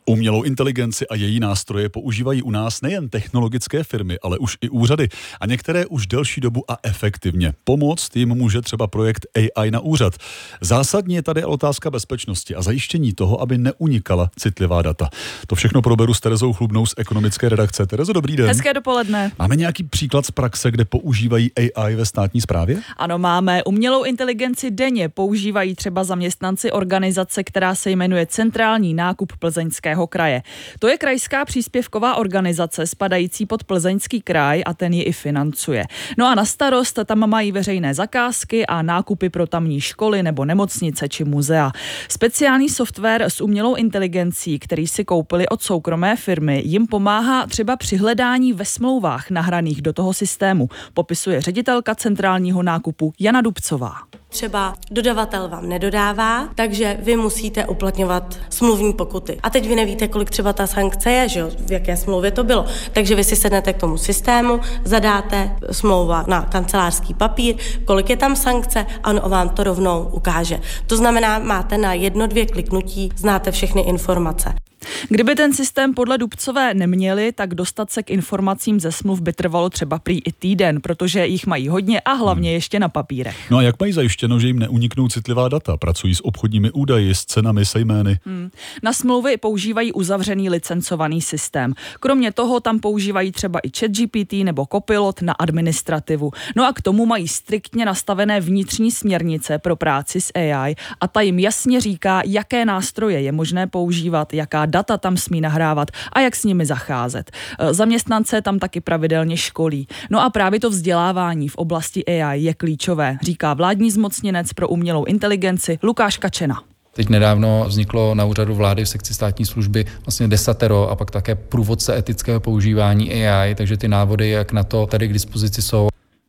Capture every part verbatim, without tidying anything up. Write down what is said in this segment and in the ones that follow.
Umělou inteligenci a její nástroje používají u nás nejen technologické firmy, ale už i úřady a některé už delší dobu a efektivně. Pomoct jim může třeba projekt A I na úřad. Zásadní je tady otázka bezpečnosti a zajištění toho, aby neunikala citlivá data. To všechno proberu s Terezou Chlubnou z ekonomické redakce. Terezo, dobrý den. Hezké dopoledne. Máme nějaký příklad z praxe, kde používají A I ve státní správě? Ano, máme. Umělou inteligenci denně používají třeba zaměstnanci organizace, která se jmenuje Centrální nákup Plzeňského kraje. To je krajská příspěvková organizace spadající pod Plzeňský kraj a ten ji i financuje. No a na starost tam mají veřejné zakázky a nákupy pro tamní školy nebo nemocnice či muzea. Speciální software s umělou inteligencí, který si koupili od soukromé firmy, jim pomáhá třeba při hledání ve smlouvách nahraných do toho systému, popisuje ředitelka Centrálního nákupu Jana Dubcová. Třeba dodavatel vám nedodává, takže vy musíte uplatňovat smluvní pokuty. A teď vy nevíte, kolik třeba ta sankce je, že jo, v jaké smlouvě to bylo. Takže vy si sednete k tomu systému, zadáte smlouva na kancelářský papír, kolik je tam sankce a on vám to rovnou ukáže. To znamená, máte na jedno, dvě kliknutí, znáte všechny informace. Kdyby ten systém podle Dubcové neměli, tak dostat se k informacím ze smluv by trvalo třeba prý i týden, protože jich mají hodně a hlavně ještě na papírech. No a jak mají zajištěno, že jim neuniknou citlivá data? Pracují s obchodními údaji, s cenami, se jmény? Hmm. Na smlouvy používají uzavřený licencovaný systém. Kromě toho tam používají třeba i ChatGPT nebo Copilot na administrativu. No a k tomu mají striktně nastavené vnitřní směrnice pro práci s A I a ta jim jasně říká, jaké nástroje je možné používat, jaká data tam smí nahrávat a jak s nimi zacházet. Zaměstnance tam taky pravidelně školí. No a právě to vzdělávání v oblasti A I je klíčové, říká vládní zmocněnec pro umělou inteligenci Lukáš Kačena. Teď nedávno vzniklo na úřadu vlády v sekci státní služby vlastně desatero a pak také průvodce etického používání A I, takže ty návody, jak na to tady k dispozici jsou.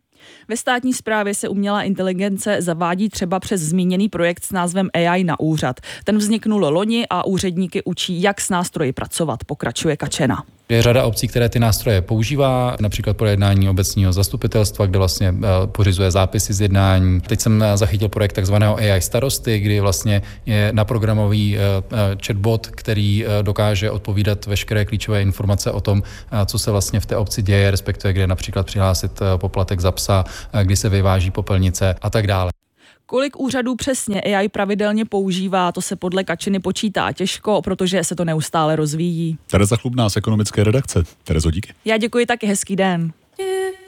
Ve státní správě se umělá inteligence zavádí třeba přes zmíněný projekt s názvem A I na úřad. Ten vzniknul loni a úředníky učí, jak s nástroji pracovat, pokračuje Kačena. Je řada obcí, které ty nástroje používá, například pro jednání obecního zastupitelstva, kde vlastně pořizuje zápisy z jednání. Teď jsem zachytil projekt takzvaného A I starosty, kdy vlastně je naprogramový chatbot, který dokáže odpovídat veškeré klíčové informace o tom, co se vlastně v té obci děje, respektive kde například přihlásit poplatek za psa, kdy se vyváží popelnice a tak dále. Kolik úřadů přesně A I pravidelně používá, to se podle Kačeny počítá těžko, protože se to neustále rozvíjí. Tereza Chlubná z ekonomické redakce. Terezo, díky. Já děkuji taky, hezký den.